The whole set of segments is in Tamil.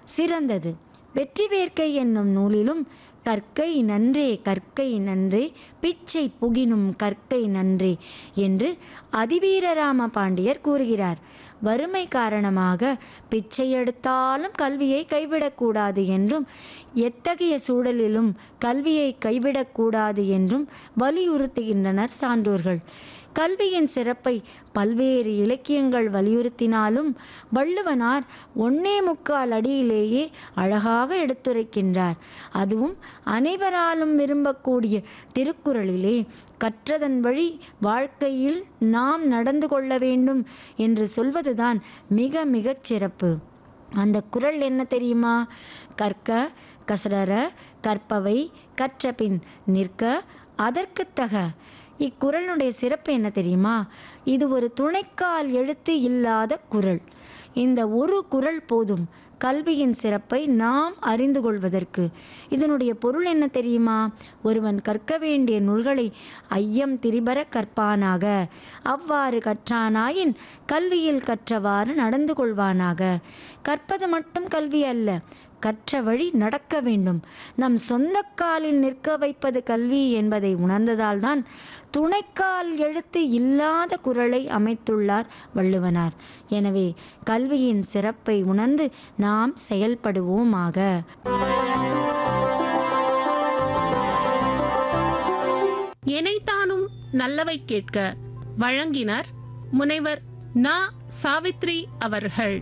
சிறந்தது. வெற்றி வேர்க்கை என்னும் நூலிலும் கற்கை நன்றே கற்கை நன்றே பிச்சை புகினும் கற்கை நன்றே என்று அதிவீரராம பாண்டியர் கூறுகிறார். வறுமை காரணமாக பிச்சை எடுத்தாலும் கல்வியை கைவிடக்கூடாது என்றும், எத்தகைய சூழலிலும் கல்வியை கைவிடக்கூடாது என்றும் வலியுறுத்துகின்றனர் சான்றோர்கள். கல்வியின் சிறப்பை பல்வேறு இலக்கியங்கள் வலியுறுத்தினாலும் வள்ளுவனார் 1.25 அடியிலேயே அழகாக எடுத்துரைக்கின்றார். அதுவும் அனைவராலும் விரும்பக்கூடிய திருக்குறளிலே கற்றதன் வழி வாழ்க்கையில் நாம் நடந்து கொள்ள வேண்டும் என்று சொல்வதுதான் மிக மிகச் சிறப்பு. அந்த குறள் என்ன தெரியுமா? கற்க கசடற கற்பவை கற்றபின் நிற்க அதற்குத்தக. இக்குறளுடைய சிறப்பு என்ன தெரியுமா? இது ஒரு துணைக்கால் எழுத்து இல்லாத குறள். இந்த ஒரு குறள் போதும் கல்வியின் சிறப்பை நாம் அறிந்து கொள்வதற்கு. இதனுடைய பொருள் என்ன தெரியுமா? ஒருவன் கற்க வேண்டிய நூல்களை ஐயம் திரிபர கற்பானாக, அவ்வாறு கற்றானாயின் கல்வியில் கற்றவாறு நடந்து கொள்வானாக. கற்பது மட்டும் கல்வி அல்ல, கற்ற வழி நடக்க வேண்டும். நம் சொந்த காலில் நிற்க வைப்பது கல்வி என்பதை உணர்ந்ததால் தான் துணைக்கால் எழுத்து இல்லாத குறளை அமைத்துள்ளார் வள்ளுவனார். எனவே கல்வியின் சிறப்பை உணர்ந்து நாம் செயல்படுவோமாக. எனைத்தானும் நல்லவை கேட்க வழங்கினர் முனைவர் நா. சாவித்ரி அவர்கள்.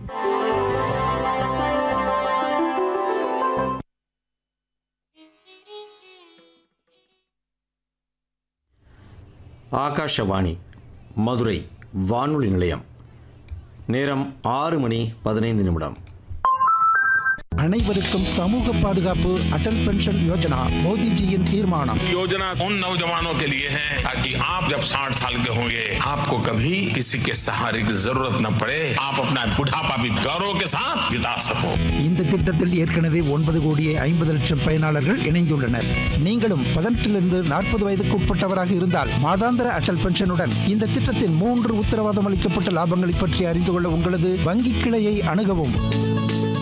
ஆகாஷவாணி மதுரை வானொலி நிலையம். நேரம் 6:15. அனைவருக்கும் சமூக பாதுகாப்பு அடல் பென்ஷன் யோஜனா மோடிஜியின் தீர்மானம். योजना उन नौजवानों के लिए है ताकि आप जब 60 साल के होंगे आपको कभी किसी के सहारे की जरूरत न पड़े, आप अपना बुढ़ापा भी गौरव के साथ बिता सको. இந்த திட்டத்தில் ஏற்கனவே 9,50,00,000 பயனாளர்கள் இணைந்துள்ளனர். நீங்களும் 18 40 வயதுக்கு உட்பட்டவராக இருந்தால் மாதாந்திர அடல் பென்ஷனுடன் இந்த திட்டத்தின் 3 உத்தரவாதம் அளிக்கப்பட்ட லாபங்களை பற்றி அறிந்து கொள்ள உங்களது வங்கி கிளையை அணுகவும்.